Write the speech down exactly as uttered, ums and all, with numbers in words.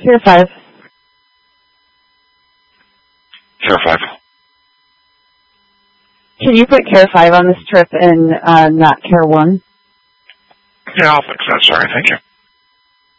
Care five. Care five. Can you put Care five on this trip and uh, not Care one? Yeah, I'll fix that. Sorry, thank you.